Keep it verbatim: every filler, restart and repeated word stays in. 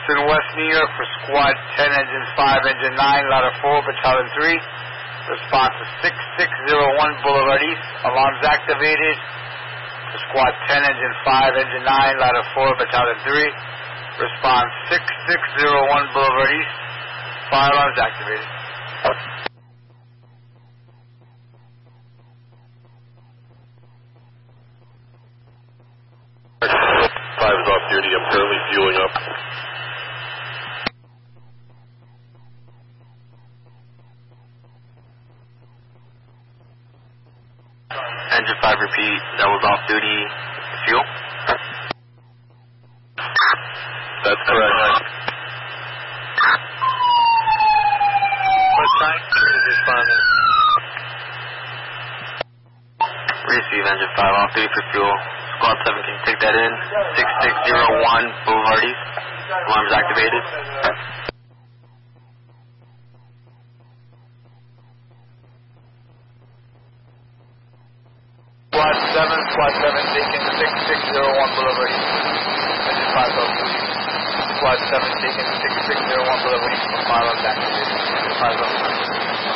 Boston, West New York for Squad ten, Engine five, Engine nine, Ladder four, Battalion three. Response to six six zero one Boulevard East. Alarms activated for Squad ten, Engine five, Engine nine, Ladder four, Battalion three. Response six six zero one Boulevard East. Fire alarms activated. five is off duty. I'm currently fueling up. Engine five, repeat. That was off duty. Fuel? That's correct. What time is responding? Receive engine five, off duty for fuel. Squad seven, can you take that in? six six zero one Boulevard East. Alarms activated. Squad seven, Squad seven, taking six six zero one Boulevard East. Engine five off duty. Squad seven, taking six six zero one Boulevard East for fire alarms activated. Engine five off duty.